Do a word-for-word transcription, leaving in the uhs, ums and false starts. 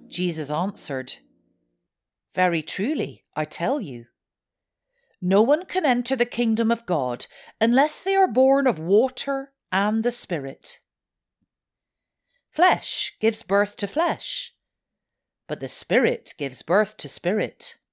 Jesus answered, "Very truly, I tell you, no one can enter the kingdom of God unless they are born of water and the Spirit. Flesh gives birth to flesh, but the Spirit gives birth to spirit.